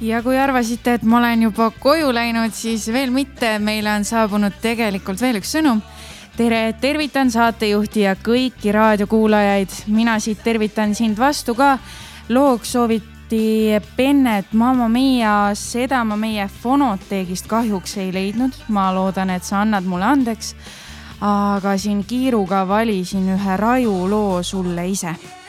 Ja kui arvasite, et ma olen juba koju läinud, siis veel mitte. Meile on saabunud tegelikult veel üks sõnum. Tere, tervitan saatejuhti ja kõiki raadiokuulajaid. Mina siit tervitan sind vastu ka. Looks sooviti Bennet Mamma Mia, seda ma meie fonoteegist kahjuks ei leidnud. Ma loodan, et sa annad mulle andeks. Aga siin kiiruga valisin ühe raju loo sulle ise.